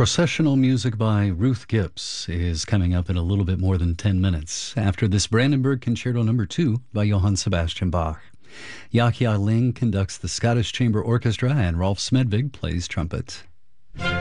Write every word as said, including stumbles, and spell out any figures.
Processional music by Ruth Gibbs is coming up in a little bit more than ten minutes after this Brandenburg Concerto Number two by Johann Sebastian Bach. Yahya Ling conducts the Scottish Chamber Orchestra and Rolf Smedvig plays trumpet.